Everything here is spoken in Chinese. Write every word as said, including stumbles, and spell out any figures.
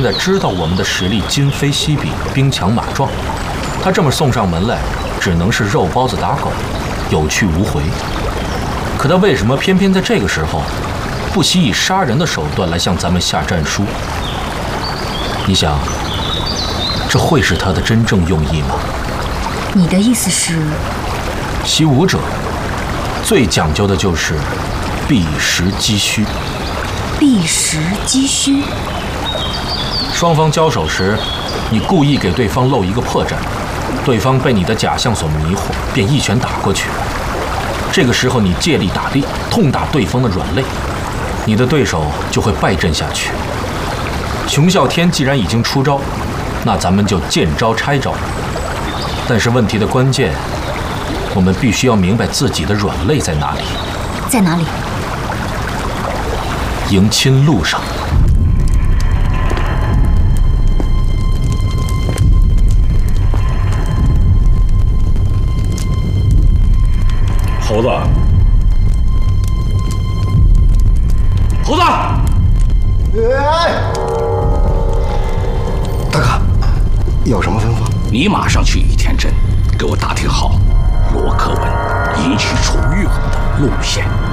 在知道我们的实力今非昔比，兵强马壮，他这么送上门来，只能是肉包子打狗，有去无回。可他为什么偏偏在这个时候，不惜以杀人的手段来向咱们下战书？你想，这会是他的真正用意吗？ 你的意思是， 习武者最讲究的就是避实击虚。 避实击虚。 双方交手时，你故意给对方露一个破绽，对方被你的假象所迷惑，便一拳打过去。这个时候你借力打力，痛打对方的软肋，你的对手就会败阵下去。熊啸天既然已经出招，那咱们就见招拆招。但是问题的关键，我们必须要明白自己的软肋在哪里。 在哪里？ 迎亲路上。 猴子，猴子， 哎，大哥，有什么吩咐？ 你马上去倚天镇，给我打听好罗克文迎娶楚玉婉的路线。